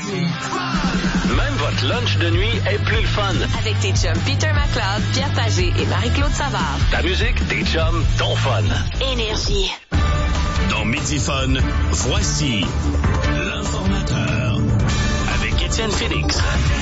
Même votre lunch de nuit est plus le fun. Avec tes chums Peter McLeod, Pierre Pagé et Marie-Claude Savard. Ta musique, tes chums, ton fun. Énergie. Dans Midi Fun, voici l'informateur avec Étienne Félix.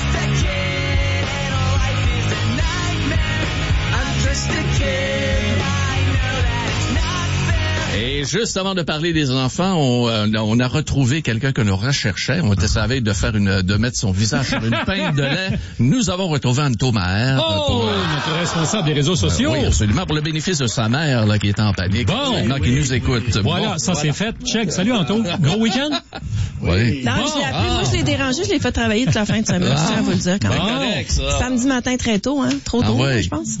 Et juste avant de parler des enfants, on a retrouvé quelqu'un que nous recherchait. On était sur la veille de mettre son visage sur une pinte de lait. Nous avons retrouvé Anto Maher. Notre responsable des réseaux sociaux. Oui, absolument, pour le bénéfice de sa mère, là, qui est en panique. Bon. Maintenant qu'il nous écoute. Voilà, c'est fait. Check. Salut, Anto. Gros week-end? Oui. Non, je l'ai appelé. Moi, je l'ai dérangé. Je l'ai fait travailler toute la fin de semaine. Je tiens à vous le dire quand même. Correct, ça. Samedi matin, très tôt, hein? Trop tôt, ouais. je pense. Il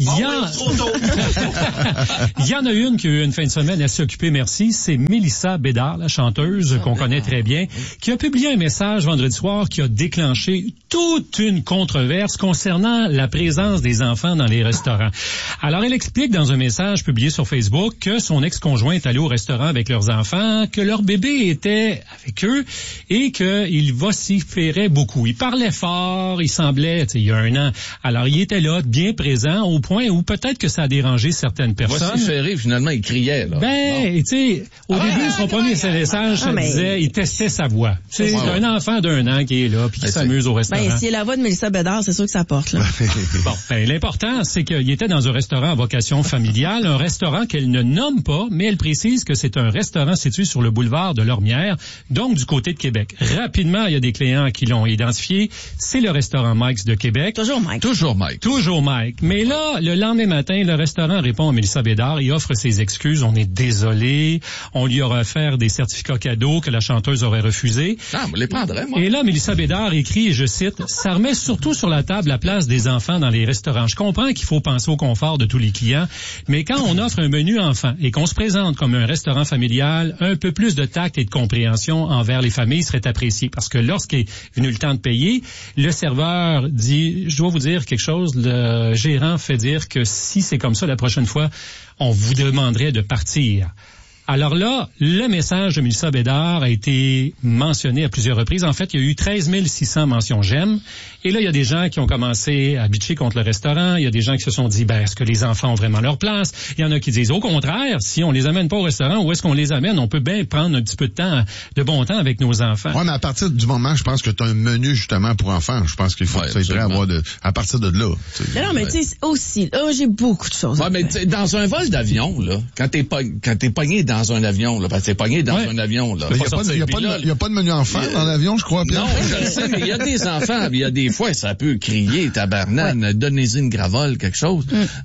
y en a une qui a eu une fin de semaine assez occupée, merci. C'est Mélissa Bédard, la chanteuse qu'on connaît très bien, qui a publié un message vendredi soir qui a déclenché toute une controverse concernant la présence des enfants dans les restaurants. Alors, elle explique dans un message publié sur Facebook que son ex-conjoint est allé au restaurant avec leurs enfants, que leur bébé était avec eux et qu'il vociférait beaucoup. Il parlait fort, il semblait, il y a un an. Alors, il était là, bien présent, au point où peut-être que ça a dérangé certaines personnes. Vociférer, finalement, il criait, là. Tu sais, au début, son premier message, ça disait, il testait sa voix. C'est un enfant d'un an qui est là, puis qui s'amuse au restaurant. Ben, si la voix de Mélissa Bédard, c'est sûr que ça porte, là. Bon, l'important, c'est qu'il était dans un restaurant à vocation familiale, un restaurant qu'elle ne nomme pas, mais elle précise que c'est un restaurant situé sur le boulevard de Lormière, donc du côté de Québec. Rapidement, il y a des clients qui l'ont identifié. C'est le restaurant Mike's de Québec. Toujours Mike. Toujours Mike. Mais là, le lendemain matin, le restaurant répond à Mélissa Bédard et offre ses excuses. On est désolé. On lui aura offert des certificats cadeaux que la chanteuse aurait refusés. Ah, on les prendrait, moi. Et là, Mélissa Bédard écrit, et je cite, « Ça remet surtout sur la table la place des enfants dans les restaurants. Je comprends qu'il faut penser au confort de tous les clients, mais quand on offre un menu enfant et qu'on se présente comme un restaurant familial, un peu plus de tact et de compréhension envers les familles serait apprécié. Parce que lorsqu'est venu le temps de payer, le serveur dit, je dois vous dire quelque chose, le gérant fait dire que si c'est comme ça la prochaine fois, on vous demanderait de partir. » Alors là, le message de Mélissa Bédard a été mentionné à plusieurs reprises. En fait, il y a eu 13 600 mentions j'aime. Et là, il y a des gens qui ont commencé à bitcher contre le restaurant. Il y a des gens qui se sont dit, est-ce que les enfants ont vraiment leur place? Il y en a qui disent, au contraire, si on les amène pas au restaurant, où est-ce qu'on les amène? On peut bien prendre un petit peu de bon temps avec nos enfants. Ouais, mais à partir du moment, je pense que tu as un menu justement pour enfants. Je pense qu'il faut que tu sois prêt à avoir à partir de là. Non, mais tu sais, aussi, là, j'ai beaucoup de choses. Ouais, mais dans un vol d'avion, là, quand t'es pogné dans un avion, là, parce que t'es pogné dans un avion, là. Il n'y a pas de menu enfant dans l'avion, je crois, Pierre. Non, je le sais, mais il y a des enfants, il y a des fois, ça peut crier, tabarnane, donnez-y une gravole, quelque chose.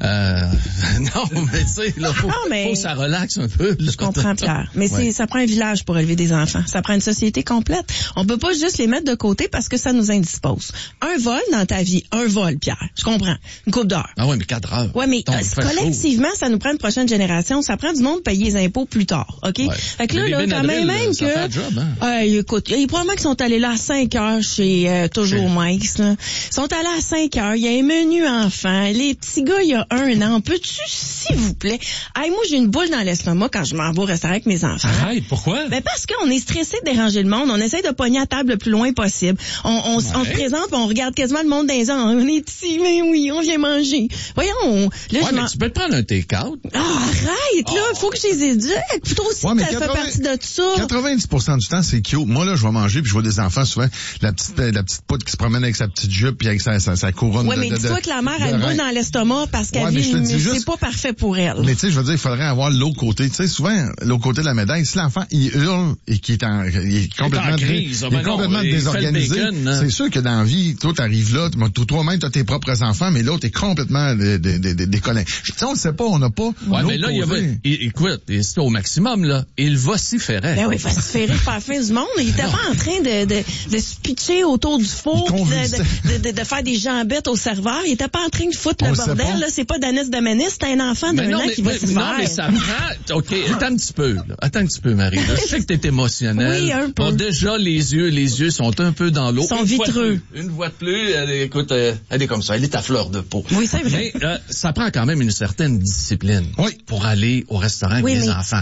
Non, mais tu sais, là, faut que ça relaxe un peu. Là. Je comprends, Pierre. Mais ça prend un village pour élever des enfants. Ça prend une société complète. On peut pas juste les mettre de côté parce que ça nous indispose. Un vol dans ta vie, Pierre. Je comprends. Une couple d'heures. Ah ouais, mais 4 heures. Ouais, mais collectivement, ça nous prend une prochaine génération. Ça prend du monde payer les impôts plus tard. OK? Ouais. Fait que là, quand même que... Ça fait un job, hein? Écoute, il y a probablement qu'ils sont allés là à 5 heures chez Toujours Mike's, là. Ils sont allés à 5 heures. Il y a un menu enfant. Les petits gars, il y a 1 an. Peux-tu, s'il vous plaît? Moi, j'ai une boule dans l'estomac quand je m'en vais au restaurant avec mes enfants. Arrête, pourquoi? Parce qu'on est stressé de déranger le monde. On essaie de pogner à table le plus loin possible. On se présente, on regarde quasiment le monde dans les ans. On est ici, mais oui, on vient manger. Voyons. Là, mais tu peux te prendre un take-out. Arrête, là. Faut que je les éduque. Toi aussi, ça fait partie de ça. 90% du temps, c'est cute. Moi, là, je vais manger puis je vois des enfants souvent, la petite poudre qui se promène avec sa petite jupe puis avec sa couronne. Ouais, mais dis-toi que la mère a une boule dans l'estomac parce qu'elle vit, c'est pas parfait pour elle. Mais tu sais, je veux dire, il faudrait avoir l'autre côté. Tu sais, souvent, l'autre côté de la médaille, si l'enfant, il hurle et qu'il est complètement désorganisé, c'est sûr que dans la vie, toi, t'arrives là, toi-même, t'as tes propres enfants, mais l'autre est complètement déconnecté. Tu sais, on le sait pas, on n'a pas. Ouais, mais là, écoute, c'est au maximum, là. Il vociférait. Ben oui, vociférer pas la fin du monde. Il était pas en train de se pitcher autour du four de faire des jambettes au serveur. Il était pas en train de foutre le bordel, là. C'est pas Danis Domenis, c'est un enfant d'un an qui va se faire. Non, mais ça prend, OK, attends un petit peu, Marie. Là, je sais que t'es émotionnelle. Oui, un peu. Bon, déjà, les yeux sont un peu dans l'eau. Ils sont vitreux. Une voix de plus, elle est comme ça. Elle est à fleur de peau. Oui, c'est vrai. Mais, ça prend quand même une certaine discipline. Oui. Pour aller au restaurant avec les enfants.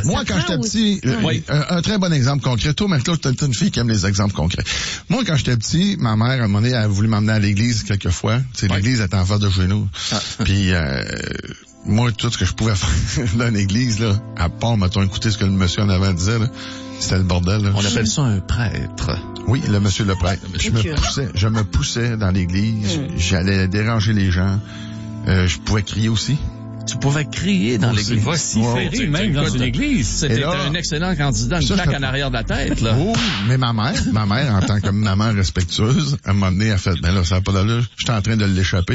Moi, quand j'étais petit, un très bon exemple concret. Toi, Marie-Claude, t'es une fille qui aime les exemples concrets. Moi, quand j'étais petit, ma mère, à un moment donné, a voulu m'emmener à l'église quelques fois. Tu sais, l'église était en face de chez nous. Puis, moi, tout ce que je pouvais faire dans l'église, là, à part, mettons, écouter ce que le monsieur en avant disait, là, c'était le bordel, là. On appelle ça un prêtre. Oui, le monsieur le prêtre. Je me poussais dans l'église. J'allais déranger les gens. Je pouvais crier aussi. Tu pouvais crier dans l'église. Tu vas vociférer même dans une église. C'était un excellent candidat, une plaque en arrière de la tête, là. Oh, mais ma mère, en tant que maman respectueuse, à un moment donné, elle a fait, ben là, ça n'a pas d'allure. J'étais en train de l'échapper.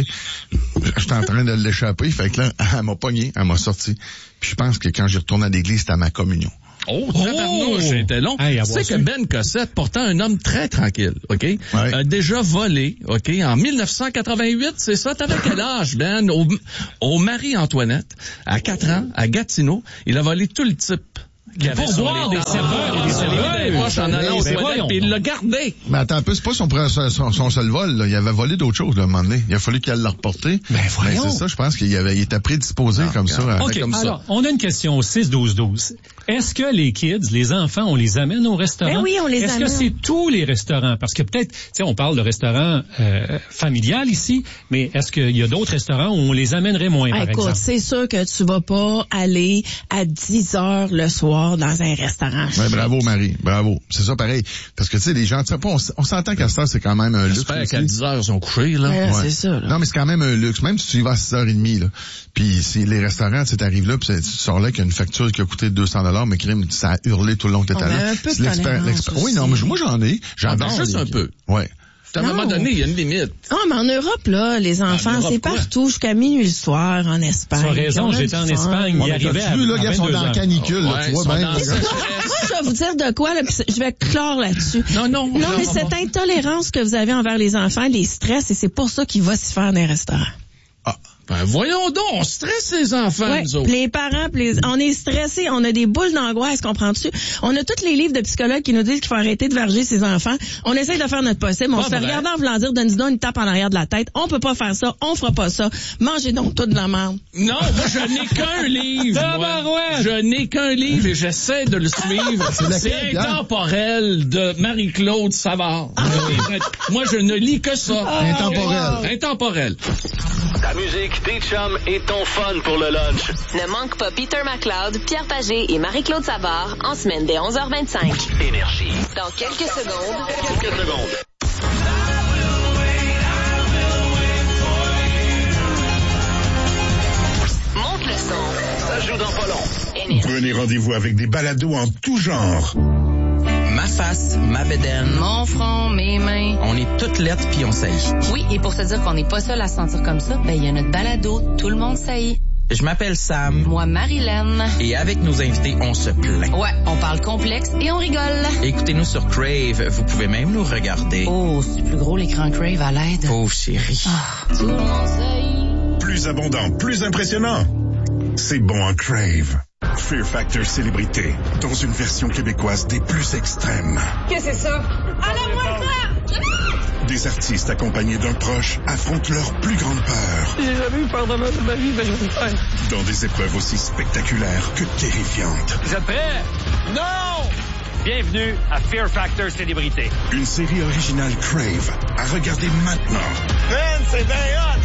Fait que là, elle m'a pogné, elle m'a sorti. Puis je pense que quand j'ai retourné à l'église, c'était à ma communion. Oh, tabarnouche, c'était long. Hey, tu sais que Ben Cossette, pourtant un homme très tranquille, OK? A déjà volé, OK? En 1988, c'est ça? T'avais quel âge, Ben? Au Marie-Antoinette, à 4 ans, à Gatineau, il a volé tout le type qui avait sur les serveurs et des serveurs en allant aux toilettes, puis il l'a gardé. Mais attends un peu, c'est pas son seul vol, là. Il avait volé d'autres choses, là, à un moment donné. Il a fallu qu'elle l'a reporté. Ben, voyons. C'est ça, je pense qu'il était prédisposé comme ça. OK, alors, on a une question au 6-12-12. Est-ce que les kids, les enfants, on les amène au restaurant? Ben oui, on les amène. Est-ce que c'est tous les restaurants? Parce que peut-être, tu sais, on parle de restaurant familial ici, mais est-ce qu'il y a d'autres restaurants où on les amènerait moins, par exemple? Écoute, c'est sûr que tu vas pas aller à 10 heures le soir dans un restaurant. Ouais, bravo, Marie. Bravo. C'est ça, pareil. Parce que, tu sais, les gens, on s'entend qu'à ça, c'est quand même un luxe. J'espère qu'à 10 heures, ils sont couchés, là. Ouais. C'est ça, là. Non, mais c'est quand même un luxe. Même si tu y vas à 6h30, là. Puis, si les restaurants, tu arrives là, puis tu sors là qu'il y a une facture qui a coûté $200, mais crime, ça a hurlé tout le long que t'étais là. Un peu de tolérance aussi. Oui, non, mais moi, j'en ai. Juste un peu. Ouais. À un moment donné, il y a une limite. Non, mais en Europe, là, les enfants, c'est partout, jusqu'à minuit le soir, en Espagne. Tu as raison, j'étais en Espagne, il arrivait à 22 heures. Ils sont dans la canicule, là, tu vois bien. Moi, je vais vous dire de quoi, là, puis je vais clore là-dessus. Non, mais cette intolérance que vous avez envers les enfants, les stress, et c'est pour ça qu'ils vont s'y faire dans les restaurants. Ben voyons donc, on stresse les enfants, nous autres. Les parents, on est stressés, on a des boules d'angoisse, comprends-tu? On a tous les livres de psychologues qui nous disent qu'il faut arrêter de verger ses enfants. On essaye de faire notre possible, on se fait regarder en voulant dire, donne-nous donc une tape en arrière de la tête. On peut pas faire ça, on fera pas ça. Mangez donc tout de la merde. Non, moi, je n'ai qu'un livre, moi. Je n'ai qu'un livre et j'essaie de le suivre. C'est Intemporel de Marie-Claude Savard. Moi, je ne lis que ça. Intemporel. Ta musique, tes chums et ton fun pour le lunch. Ne manque pas Peter McLeod, Pierre Pagé et Marie-Claude Savard en semaine dès 11h25. Énergie. Dans quelques secondes. Monte le son. Ça joue dans pas long. Énergie. Prenez rendez-vous avec des balados en tout genre. Ma face, ma bédaine. Mon front, mes mains. On est toutes lettres puis on saillit. Oui, et pour se dire qu'on n'est pas seul à se sentir comme ça, ben il y a notre balado, tout le monde saillit. Je m'appelle Sam. Moi, Marilyn. Et avec nos invités, on se plaint. Ouais, on parle complexe et on rigole. Écoutez-nous sur Crave. Vous pouvez même nous regarder. Oh, c'est plus gros l'écran Crave à l'aide. Pauvre chérie. Tout le monde saillit. Plus abondant, plus impressionnant. C'est bon en Crave. Fear Factor Célébrité, dans une version québécoise des plus extrêmes. Qu'est-ce que c'est ça? Enlève-moi ça! Des artistes accompagnés d'un proche affrontent leur plus grande peur. J'ai jamais eu peur de ma vie, mais je vais le faire. Dans des épreuves aussi spectaculaires que terrifiantes. Vous êtes prêts? Non! Bienvenue à Fear Factor Célébrité. Une série originale Crave à regarder maintenant. Man, c'est bien hot!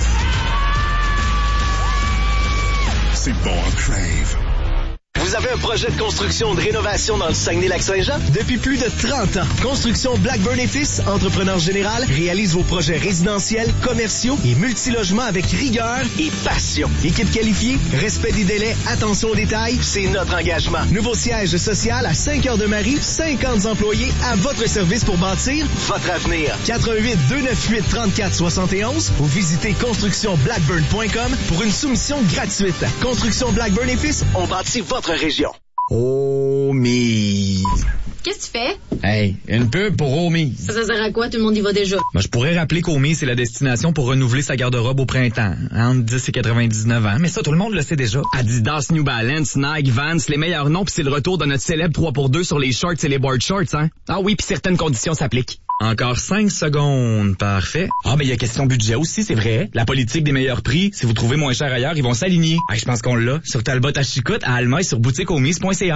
C'est bon en Crave. Vous avez un projet de construction ou de rénovation dans le Saguenay-Lac-Saint-Jean? Depuis plus de 30 ans, Construction Blackburn & Fils, entrepreneur général, réalise vos projets résidentiels, commerciaux et multilogements avec rigueur et passion. Équipe qualifiée, respect des délais, attention aux détails, c'est notre engagement. Nouveau siège social à Saint-Cœur-de-Marie, 50 employés à votre service pour bâtir votre avenir. 88-298-3471 ou visitez constructionblackburn.com pour une soumission gratuite. Construction Blackburn & Fils, on bâtit votre région. Oh, mais qu'est-ce que tu fais? Hey, une pub pour Romy. Ça sert à quoi? Tout le monde y va déjà. Ben, je pourrais rappeler qu'Omi, c'est la destination pour renouveler sa garde-robe au printemps, entre 10 et 99 ans. Mais ça, tout le monde le sait déjà. Adidas, New Balance, Nike, Vans, les meilleurs noms, puis c'est le retour de notre célèbre 3x2 sur les shorts et les board shorts, hein? Ah oui, puis certaines conditions s'appliquent. Encore 5 secondes. Parfait. Ah, ben il y a question budget aussi, c'est vrai. La politique des meilleurs prix, si vous trouvez moins cher ailleurs, ils vont s'aligner. Ah, je pense qu'on l'a. Sur Talbot à Chicoute, à Alma et sur boutiqueomis.ca.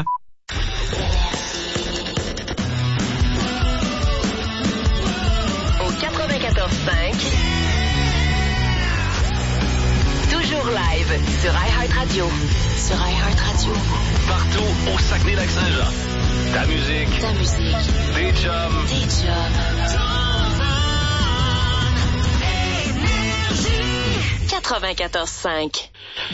Au 94.5. Toujours live sur iHeartRadio. Sur iHeartRadio. Partout au Saguenay-Lac-Saint-Jean. Ta musique. Ta musique. Des jobs. Des jobs. 94.5.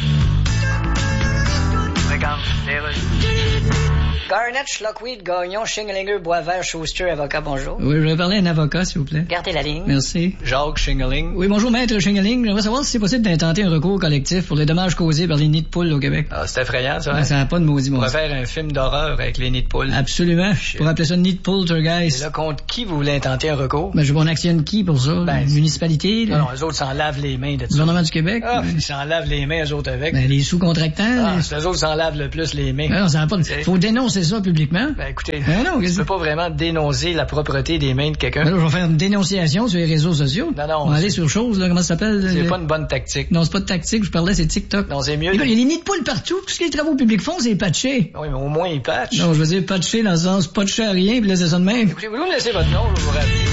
Regarde, Garnett, Schlockweed, Gagnon, Schingelinger, Boisvert, Schuster, avocat, bonjour. Oui, je vais parler à un avocat, s'il vous plaît. Gardez la ligne. Merci. Jacques Schingeling. Oui, bonjour, maître Schingeling. J'aimerais savoir si c'est possible d'intenter un recours collectif pour les dommages causés par les nids de poules au Québec. Ah, c'est effrayant, ça, hein? Ben, ça n'a pas de maudit bon. On va faire un film d'horreur avec les nids de poules. Absolument. Pour appeler ça nid de poltergeist. Et là, contre qui vous voulez intenter un recours? Ben, on actionne qui pour ça? Ben, municipalité, là? Non, eux autres s'en lavent les mains de ça. Le gouvernement du Québec? Ah, ils s'en lavent les mains, eux autres, avec. Ben, les sous-contractants. Ah, c'est eux autres s'en lavent le plus les mains. Ben, non, ça n'a pas de... Faut dénoncer ça publiquement. Ben, écoutez, non, tu peux pas vraiment dénoncer la propreté des mains de quelqu'un. Ben là, je vais faire une dénonciation sur les réseaux sociaux. Non, non. On va aller sur chose, là, comment ça s'appelle? C'est pas une bonne tactique. Non, c'est pas de tactique, je parlais, c'est TikTok. Non, c'est mieux. Il y a des nids de poules partout. Tout ce que les travaux publics font, c'est patcher. Oui, mais au moins, ils patchent. Non, je veux dire patcher dans le sens patcher à rien, puis laisser ça de même. Écoutez, vous me laissez votre nom, je vais vous rappeler.